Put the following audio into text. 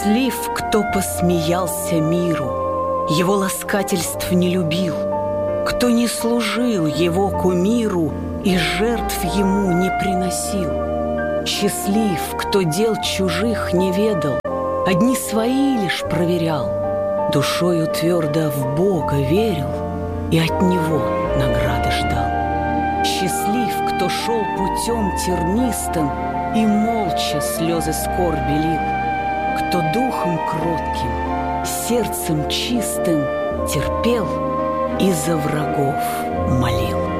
Счастлив, кто посмеялся миру, его ласкательств не любил, кто не служил его кумиру и жертв ему не приносил. Счастлив, кто дел чужих не ведал, одни свои лишь проверял, душою твердо в Бога верил и от Него награды ждал. Счастлив, кто шел путем тернистым и молча слезы скорби лил, кто духом кротким, сердцем чистым терпел и за врагов молил.